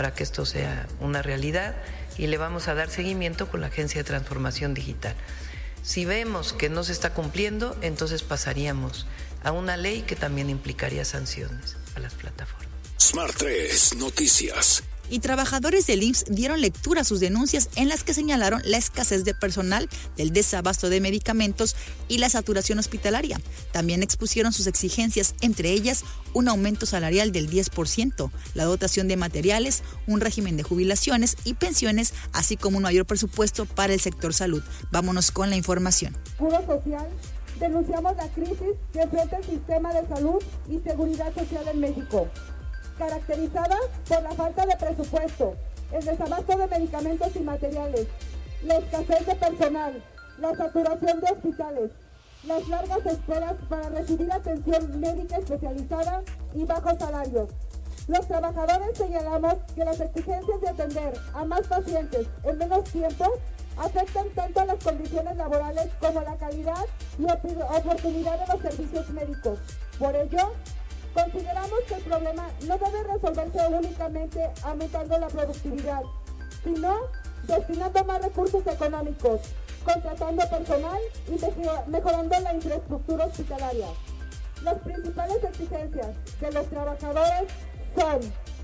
para que esto sea una realidad y le vamos a dar seguimiento con la Agencia de Transformación Digital. Si vemos que no se está cumpliendo, entonces pasaríamos a una ley que también implicaría sanciones a las plataformas. Smart 3 Noticias. Y trabajadores del IMSS dieron lectura a sus denuncias en las que señalaron la escasez de personal, del desabasto de medicamentos y la saturación hospitalaria. También expusieron sus exigencias, entre ellas un aumento salarial del 10%, la dotación de materiales, un régimen de jubilaciones y pensiones, así como un mayor presupuesto para el sector salud. Vámonos con la información. Seguro Social, denunciamos la crisis que enfrenta el sistema de salud y seguridad social en México, caracterizada por la falta de presupuesto, el desabasto de medicamentos y materiales, la escasez de personal, la saturación de hospitales, las largas esperas para recibir atención médica especializada y bajos salarios. Los trabajadores señalamos que las exigencias de atender a más pacientes en menos tiempo afectan tanto a las condiciones laborales como la calidad y oportunidad de los servicios médicos. Por ello, consideramos que el problema no debe resolverse únicamente aumentando la productividad, sino destinando más recursos económicos, contratando personal y mejorando la infraestructura hospitalaria. Las principales exigencias de los trabajadores son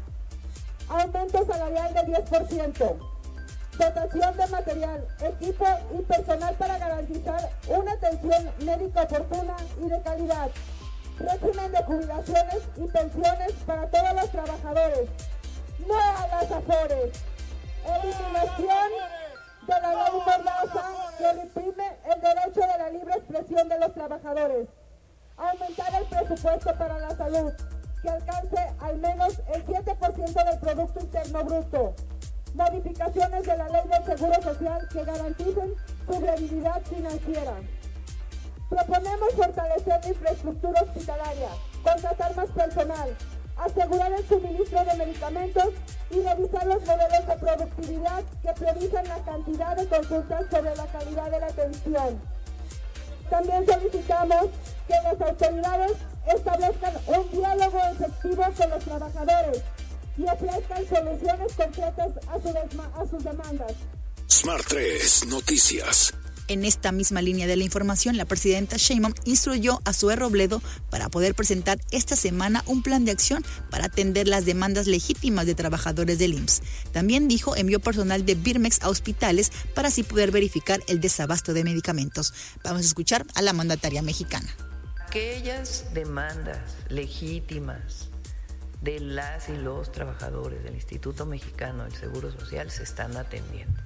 aumento salarial de 10%, dotación de material, equipo y personal para garantizar una atención médica oportuna y de calidad, régimen de jubilaciones y pensiones para todos los trabajadores, no a las AFORES, eliminación de la ley mordaza que reprime el derecho de la libre expresión de los trabajadores, aumentar el presupuesto para la salud, que alcance al menos el 7% del Producto Interno Bruto, modificaciones de la ley del Seguro Social que garanticen su viabilidad financiera. Proponemos fortalecer la infraestructura hospitalaria, contratar más personal, asegurar el suministro de medicamentos y revisar los modelos de productividad que priorizan la cantidad de consultas sobre la calidad de la atención. También solicitamos que las autoridades establezcan un diálogo efectivo con los trabajadores y ofrezcan soluciones concretas a sus demandas. Smart 3 Noticias. En esta misma línea de la información, la presidenta Sheinbaum instruyó a Zoé Robledo para poder presentar esta semana un plan de acción para atender las demandas legítimas de trabajadores del IMSS. También dijo envió personal de Birmex a hospitales para así poder verificar el desabasto de medicamentos. Vamos a escuchar a la mandataria mexicana. Aquellas demandas legítimas de las y los trabajadores del Instituto Mexicano del Seguro Social se están atendiendo.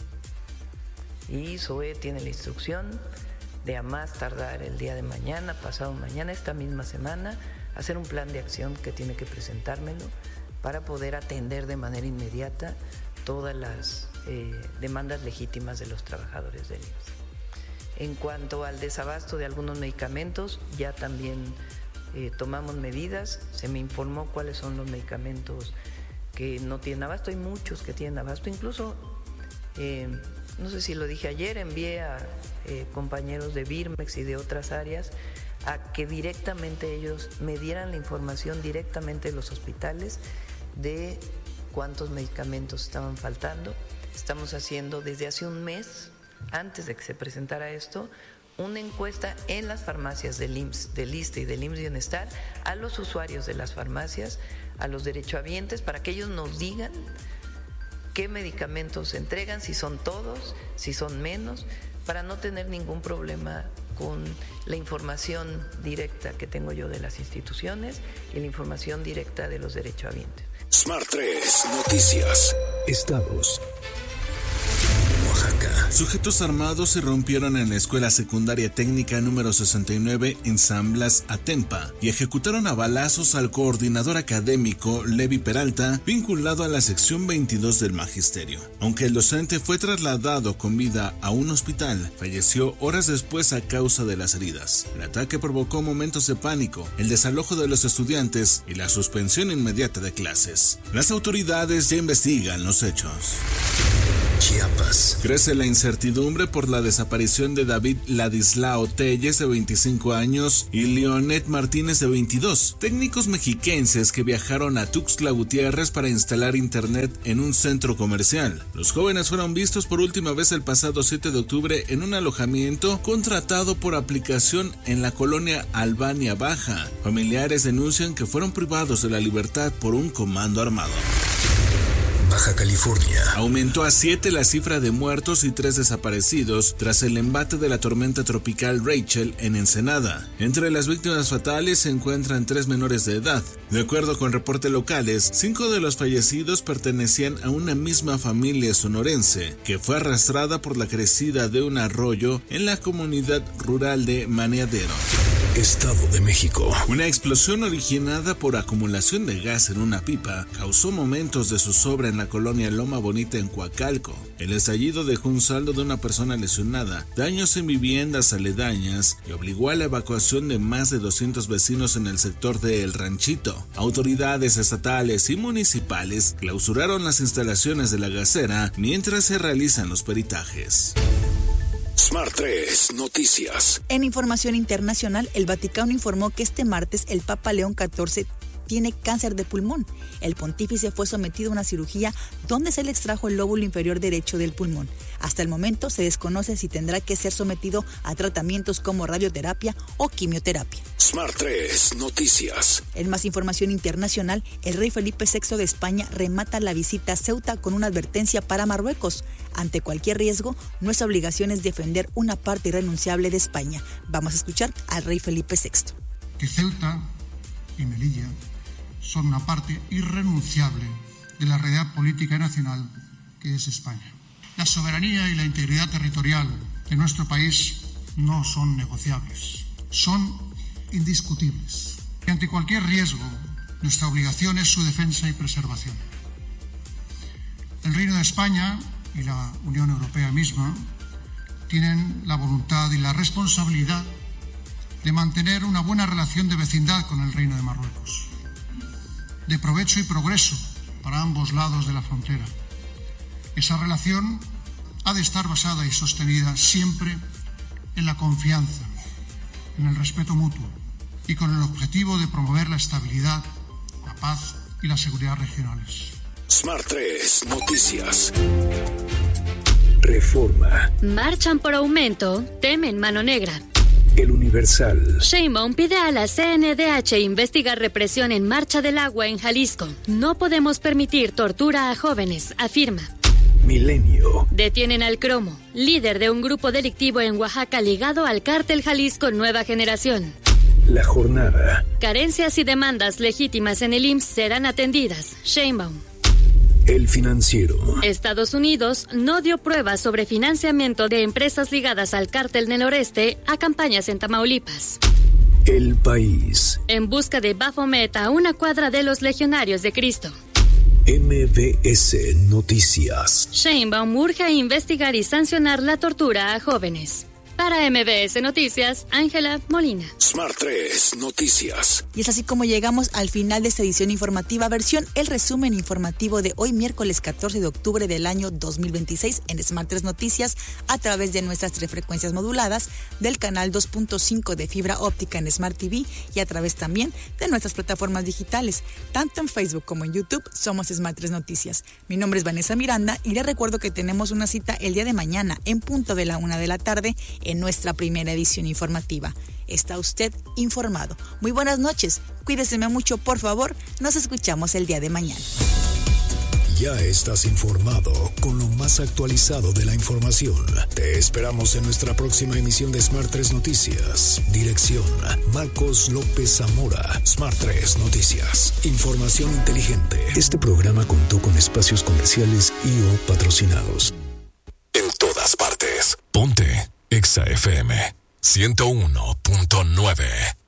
Y Zoé tiene la instrucción de a más tardar el día de mañana, pasado mañana, esta misma semana, hacer un plan de acción que tiene que presentármelo para poder atender de manera inmediata todas las demandas legítimas de los trabajadores del IMSS. En cuanto al desabasto de algunos medicamentos, ya también tomamos medidas, se me informó cuáles son los medicamentos que no tienen abasto, hay muchos que tienen abasto, incluso no sé si lo dije ayer, envié a compañeros de Birmex y de otras áreas a que directamente ellos me dieran la información directamente de los hospitales de cuántos medicamentos estaban faltando. Estamos haciendo desde hace un mes, antes de que se presentara esto, una encuesta en las farmacias del IMSS, del ISSSTE y del IMSS Bienestar a los usuarios de las farmacias, a los derechohabientes, para que ellos nos digan qué medicamentos se entregan, si son todos, si son menos, para no tener ningún problema con la información directa que tengo yo de las instituciones y la información directa de los derechohabientes. Smart 3 Noticias. Estados. Oaxaca. Sujetos armados irrumpieron en la escuela secundaria técnica número 69 en San Blas, Atempa, y ejecutaron a balazos al coordinador académico Levi Peralta, vinculado a la sección 22 del magisterio. Aunque el docente fue trasladado con vida a un hospital, falleció horas después a causa de las heridas. El ataque provocó momentos de pánico, el desalojo de los estudiantes y la suspensión inmediata de clases. Las autoridades ya investigan los hechos. Chiapas. Crece la incertidumbre por la desaparición de David Ladislao Telles, de 25 años, y Leonet Martínez, de 22, técnicos mexiquenses que viajaron a Tuxtla Gutiérrez para instalar internet en un centro comercial. Los jóvenes fueron vistos por última vez el pasado 7 de octubre en un alojamiento contratado por aplicación en la colonia Albania Baja. Familiares denuncian que fueron privados de la libertad por un comando armado. Baja California. Aumentó a 7 la cifra de muertos y 3 desaparecidos tras el embate de la tormenta tropical Rachel en Ensenada. Entre las víctimas fatales se encuentran 3 menores de edad. De acuerdo con reportes locales, 5 de los fallecidos pertenecían a una misma familia sonorense, que fue arrastrada por la crecida de un arroyo en la comunidad rural de Maneadero. Estado de México. Una explosión originada por acumulación de gas en una pipa causó momentos de zozobra en la colonia Loma Bonita en Coacalco. El estallido dejó un saldo de una persona lesionada, daños en viviendas aledañas y obligó a la evacuación de más de 200 vecinos en el sector de El Ranchito. Autoridades estatales y municipales clausuraron las instalaciones de la gasera mientras se realizan los peritajes. Smart 3 Noticias. En información internacional, el Vaticano informó que este martes el Papa León XIV tiene cáncer de pulmón. El pontífice fue sometido a una cirugía donde se le extrajo el lóbulo inferior derecho del pulmón. Hasta el momento se desconoce si tendrá que ser sometido a tratamientos como radioterapia o quimioterapia. Smart 3 Noticias. En más información internacional, el rey Felipe VI de España remata la visita a Ceuta con una advertencia para Marruecos. Ante cualquier riesgo, nuestra obligación es defender una parte irrenunciable de España. Vamos a escuchar al rey Felipe VI. Que Ceuta y Melilla son una parte irrenunciable de la realidad política nacional que es España. La soberanía y la integridad territorial de nuestro país no son negociables, son indiscutibles. Y ante cualquier riesgo, nuestra obligación es su defensa y preservación. El Reino de España y la Unión Europea misma tienen la voluntad y la responsabilidad de mantener una buena relación de vecindad con el Reino de Marruecos, de provecho y progreso para ambos lados de la frontera. Esa relación ha de estar basada y sostenida siempre en la confianza, en el respeto mutuo y con el objetivo de promover la estabilidad, la paz y la seguridad regionales. Smart 3 Noticias. Reforma. Marchan por aumento, temen mano negra. El Universal. Sheinbaum pide a la CNDH investigar represión en Marcha del Agua en Jalisco. No podemos permitir tortura a jóvenes, afirma. Milenio. Detienen al Cromo, líder de un grupo delictivo en Oaxaca ligado al cártel Jalisco Nueva Generación. La Jornada. Carencias y demandas legítimas en el IMSS serán atendidas, Sheinbaum. El Financiero. Estados Unidos no dio pruebas sobre financiamiento de empresas ligadas al cártel del noreste a campañas en Tamaulipas. El País. En busca de Baphomet a una cuadra de los legionarios de Cristo. MBS Noticias. Sheinbaum urge a investigar y sancionar la tortura a jóvenes. Para MBS Noticias, Ángela Molina. Smart 3 Noticias. Y es así como llegamos al final de esta edición informativa, versión el resumen informativo de hoy, miércoles 14 de octubre del año 2026 en Smart 3 Noticias, a través de nuestras 3 frecuencias moduladas, del canal 2.5 de fibra óptica en Smart TV y a través también de nuestras plataformas digitales, tanto en Facebook como en YouTube. Somos Smart 3 Noticias. Mi nombre es Vanessa Miranda y les recuerdo que tenemos una cita el día de mañana en punto de la 1 de la tarde en nuestra primera edición informativa. Está usted informado. Muy buenas noches. Cuídese mucho, por favor. Nos escuchamos el día de mañana. Ya estás informado con lo más actualizado de la información. Te esperamos en nuestra próxima emisión de Smart 3 Noticias. Dirección: Marcos López Zamora. Smart 3 Noticias. Información inteligente. Este programa contó con espacios comerciales y o patrocinados. En todas partes. Ponte Exa FM 101.9.